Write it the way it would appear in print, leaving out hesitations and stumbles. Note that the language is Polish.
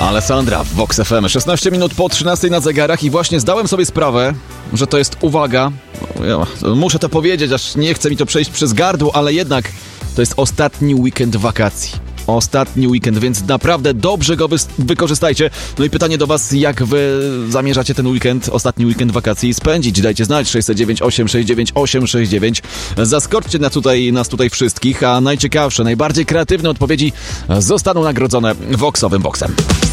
Alessandra w Vox FM. 16 minut po 13 na zegarach i właśnie zdałem sobie sprawę, że to jest, uwaga, muszę to powiedzieć, aż nie chce mi to przejść przez gardło, ale jednak to jest ostatni weekend wakacji. Ostatni weekend, więc naprawdę dobrze go wykorzystajcie. No i pytanie do was, jak wy zamierzacie ten weekend, ostatni weekend wakacji spędzić? Dajcie znać, 609 869 869. Zaskoczcie nas tutaj wszystkich, a najciekawsze, najbardziej kreatywne odpowiedzi zostaną nagrodzone Voxowym Voxem.